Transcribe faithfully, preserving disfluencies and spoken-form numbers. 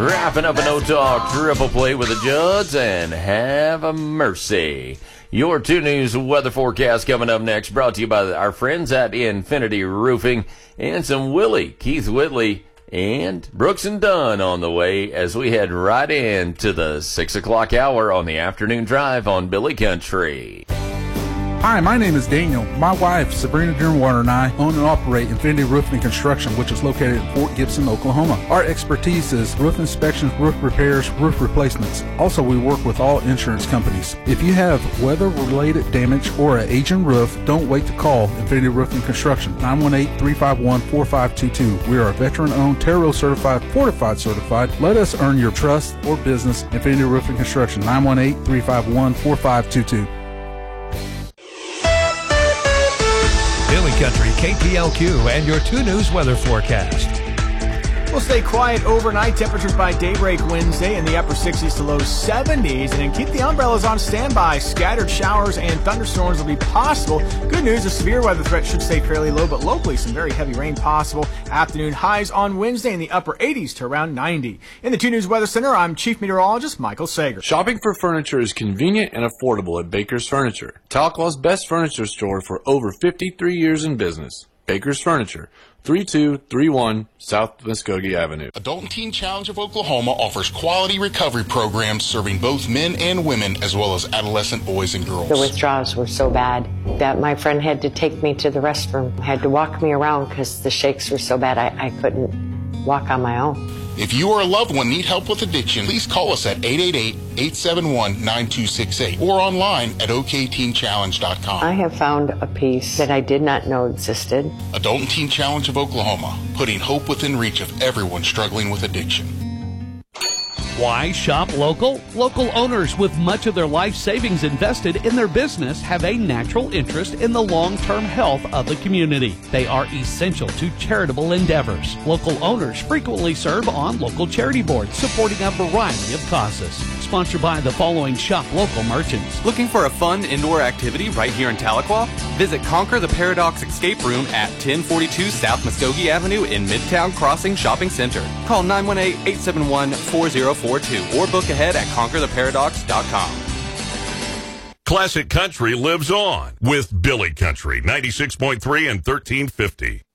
Wrapping up an O-Talk triple play with the Judds and have a mercy. Your two News weather forecast coming up next, brought to you by our friends at Infinity Roofing, and some Willie, Keith Whitley, and Brooks and Dunn on the way as we head right into the six o'clock hour on the afternoon drive on Billy Country. Hi, my name is Daniel. My wife, Sabrina Dearwater, and I own and operate Infinity Roofing and Construction, which is located in Fort Gibson, Oklahoma. Our expertise is roof inspections, roof repairs, roof replacements. Also, we work with all insurance companies. If you have weather-related damage or an aging roof, don't wait to call Infinity Roofing and Construction, nine one eight, three five one, four five two two. We are a veteran-owned, Terro certified, fortified certified. Let us earn your trust or business. Infinity Roofing and Construction, nine one eight, three five one, four five two two. Billy Country, K P L Q, and your two News weather forecast. We'll stay quiet overnight. Temperatures by daybreak Wednesday in the upper sixties to low seventies. And then keep the umbrellas on standby. Scattered showers and thunderstorms will be possible. Good news, the severe weather threat should stay fairly low, but locally some very heavy rain possible. Afternoon highs on Wednesday in the upper eighties to around ninety. In the two News Weather Center, I'm Chief Meteorologist Michael Sager. Shopping for furniture is convenient and affordable at Baker's Furniture, Tahlequah's best furniture store for over fifty-three years in business. Baker's Furniture, thirty-two thirty-one South Muskogee Avenue. Adult and Teen Challenge of Oklahoma offers quality recovery programs serving both men and women as well as adolescent boys and girls. The withdrawals were so bad that my friend had to take me to the restroom, had to walk me around because the shakes were so bad I, I couldn't walk on my own. If you or a loved one need help with addiction, please call us at eight eight eight, eight seven one, nine two six eight or online at O K teen challenge dot com. I have found a peace that I did not know existed. Adult and Teen Challenge of Oklahoma, putting hope within reach of everyone struggling with addiction. Why shop local? Local owners with much of their life savings invested in their business have a natural interest in the long-term health of the community. They are essential to charitable endeavors. Local owners frequently serve on local charity boards supporting a variety of causes. Sponsored by the following shop local merchants. Looking for a fun indoor activity right here in Tahlequah? Visit Conquer the Paradox Escape Room at ten forty-two South Muskogee Avenue in Midtown Crossing Shopping Center. Call nine one eight, eight seven one, four zero four two or book ahead at conquer the paradox dot com. Classic Country lives on with Billy Country, ninety-six point three and thirteen fifty.